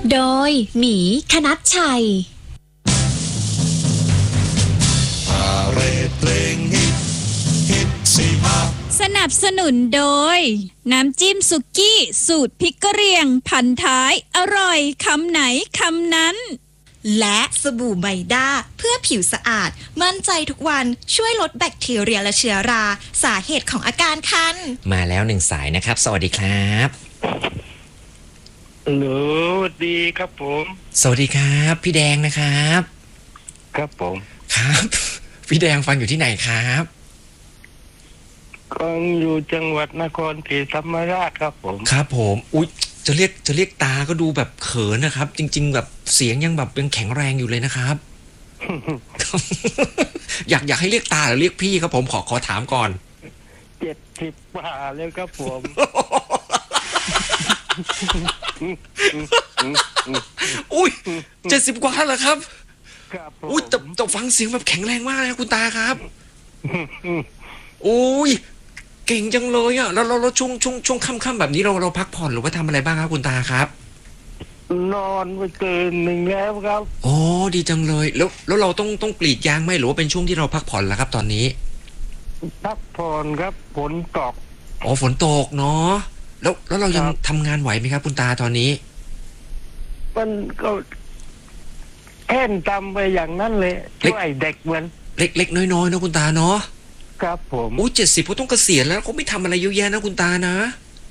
โดยหมีคณัชชัยสนับสนุนโดยน้ำจิ้มสุกี้สูตรพริกกะเหรี่ยงพันท้ายอร่อยคำไหนคำนั้นและสบู่ไบด้าเพื่อผิวสะอาดมั่นใจทุกวันช่วยลดแบคทีเรียและเชื้อราสาเหตุของอาการคันมาแล้วหนึ่งสายนะครับสวัสดีครับฮัลโหลสวัสดีครับผมสวัสดีครับพี่แดงนะครับครับผมครับพี่แดงฟังอยู่ที่ไหนครับก็อยู่จังหวัดนครศรีธรรมราชครับผมครับผมอุ๊ยจะเรียกตาก็ดูแบบเขินนะครับจริงๆแบบเสียงยังแบบยังแข็งแรงอยู่เลยนะครับ อยากให้เรียกตาหรือเรียกพี่ครับผมขอถามก่อน 70 กว่าแล้วครับผมอุ้ย70 กว่าเหรอครับครับผมอุ้ยแต่ฟังเสียงแบบแข็งแรงมากเลยคุณตาครับอุ้ยเก่งจังเลยอ่ะแล้วช่วงค่ำๆแบบนี้เราพักผ่อนหรือว่าทำอะไรบ้างครับคุณตาครับนอนไปคืนหนึ่งแล้วครับโอ้ดีจังเลยแล้วเราต้องกรีดยางไหมหรือว่าเป็นช่วงที่เราพักผ่อนล่ะครับตอนนี้พักผ่อนครับฝนตกอ๋อฝนตกเนาะแล้วเรายังทำงานไหวไหมครับคุณตาตอนนี้มันก็แค่นทำไปอย่างนั้นเลยช่วยเด็กเหมือนเล็กๆน้อยๆนะคุณตาเนาะครับผมโอ้70เขาต้องเกษียณแล้วเขาไม่ทำอะไรเยอะแยะนะคุณตานะ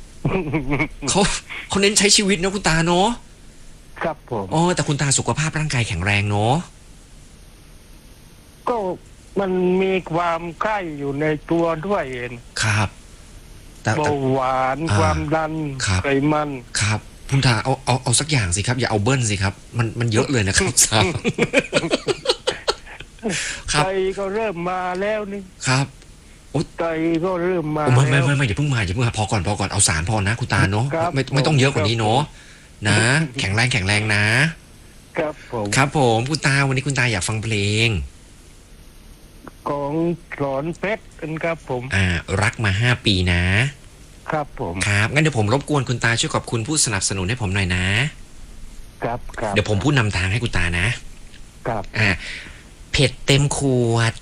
เขาเน้นใช้ชีวิตนะคุณตาเนาะครับผมอ๋อแต่คุณตาสุขภาพร่างกายแข็งแรงเนาะก็มันมีความไข้อยู่ในตัวด้วยเองครับเบาหวานความดันไขมันครับคุณตาเอาสักอย่างสิครับอย่าเอาเบิ้ลสิครับมันเยอะเลยนะครับไตก็เริ่มมาแล้วนี่ครับไตก็เริ่มมาไม่อย่าเพิ่งมาพอก่อนเอาสารพอนะคุณตาเนาะไม่ต้องเยอะกว่านี้เนาะนะแข็งแรงนะครับผมคุณตาวันนี้คุณตาอยากฟังเพลงของสอนเพชรกันครับผมรักมา5 ปีนะครับผมครับงั้นเดี๋ยวผมรบกวนคุณตาช่วยขอบคุณผู้สนับสนุนให้ผมหน่อยนะครับเดี๋ยวผมพูดนำทางให้คุณตานะครับเผ็ดเต็มขวด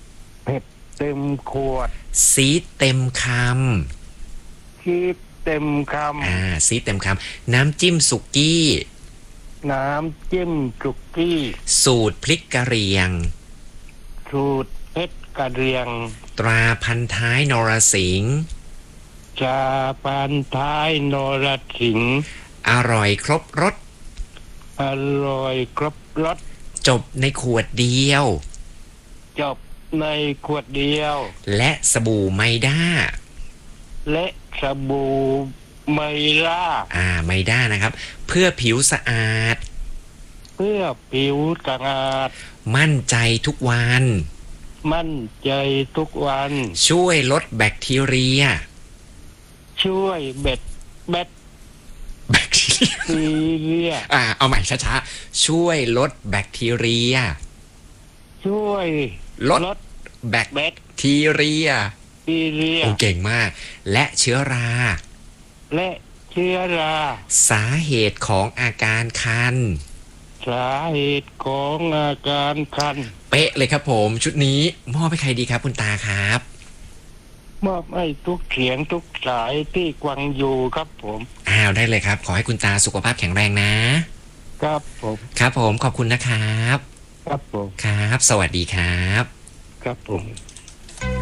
ซีดเต็มคำซีดเต็มคำน้ำจิ้มสุกี้สูตรพริกกะเหรี่ยงตราพันท้ายนรสิงห์อร่อยครบรสจบในขวดเดียวและสบู่ไมด้าไมด้านะครับเพื่อผิวสะอาดมั่นใจทุกวันช่วยลดแบคทีเรียเอาใหม่ช้าๆช่วยลดแบคทีเรียลดแบคทีเรียโอ้เก่งมากและเชื้อราสาเหตุของอาการคันเป๊ะเลยครับผมชุดนี้มอบให้ใครดีครับคุณตาครับมอบให้ทุกเสียงทุกสายที่กวังอยู่ครับผมได้เลยครับขอให้คุณตาสุขภาพแข็งแรงนะครับผมขอบคุณนะครับครับผมครับสวัสดีครับครับผม